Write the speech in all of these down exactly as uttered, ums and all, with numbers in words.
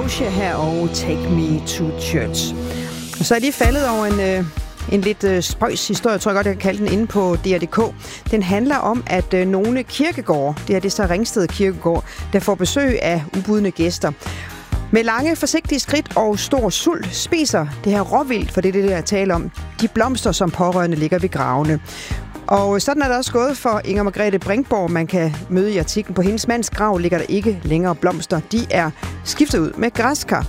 Katusha her og Take Me to Church. Og så er de faldet over en, øh, en lidt øh, spøjs historie, jeg tror jeg godt, jeg kan kalde den, inde på D R punktum D K. Den handler om, at øh, nogle kirkegårde, det her det er så Ringsted Kirkegård, der får besøg af ubudne gæster. Med lange, forsigtige skridt og stor sult spiser det her råvildt, for det er det, der jeg taler om, de blomster, som pårørende ligger ved gravene. Og sådan er det også gået for Inger Margrethe Brinkborg. Man kan møde i artiklen. På hendes mands grav ligger der ikke længere blomster. De er skiftet ud med græskar.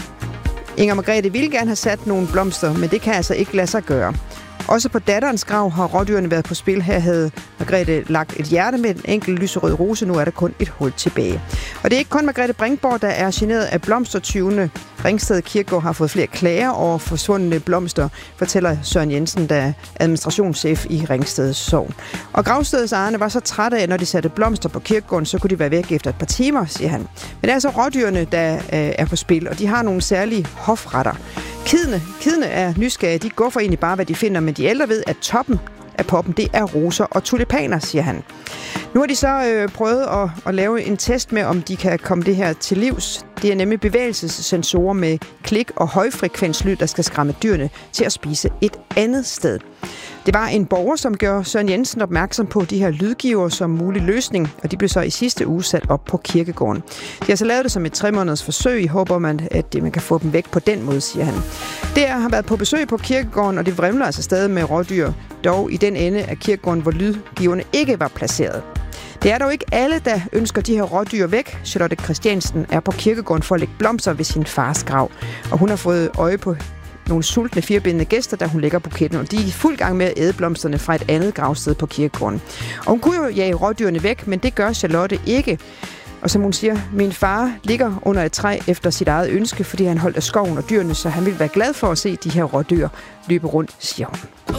Inger Margrethe ville gerne have sat nogle blomster, men det kan altså ikke lade sig gøre. Også på datterens grav har rådyrene været på spil. Her havde Margrethe lagt et hjerte med en enkelt lyserød rose. Nu er der kun et hul tilbage. Og det er ikke kun Margrethe Brinkborg, der er generet af blomstertyvene. Ringsted Kirkegård har fået flere klager over forsvundne blomster, fortæller Søren Jensen, der er administrationschef i Ringsted Sogn. Og gravstedets ejerne var så trætte af, når de satte blomster på kirkegården, så kunne de være væk efter et par timer, siger han. Men det er altså rådyrene, der øh, er på spil, og de har nogle særlige hofretter. Kidene, kidene er nysgerrige, de går for egentlig bare, hvad de finder, men de ældre ved, at toppen af poppen, det er roser og tulipaner, siger han. Nu har de så øh, prøvet at, at lave en test med, om de kan komme det her til livs. Det er nemlig bevægelsessensorer med klik- og højfrekvenslyd, der skal skræmme dyrene til at spise et andet sted. Det var en borger, som gjorde Søren Jensen opmærksom på de her lydgiver som mulig løsning, og de blev så i sidste uge sat op på kirkegården. De har så lavet det som et tre måneders forsøg, i håber man, at man kan få dem væk på den måde, siger han. Det har været på besøg på kirkegården, og det vrimler altså stadig med rådyr, dog i den ende af kirkegården, hvor lydgiverne ikke var placeret. Det er dog ikke alle, der ønsker de her rådyr væk. Charlotte Christiansen er på kirkegården for at lægge blomster ved sin fars grav, og hun har fået øje på nogle sultne firebindede gæster, der hun lægger buketten, og de er i fuld gang med at æde blomsterne fra et andet gravsted på kirkegården. Og hun kunne jo jage rådyrene væk, men det gør Charlotte ikke. Og som hun siger, min far ligger under et træ efter sit eget ønske, fordi han holdt af skoven og dyrene, så han ville være glad for at se de her rådyr løbe rundt, siger hun.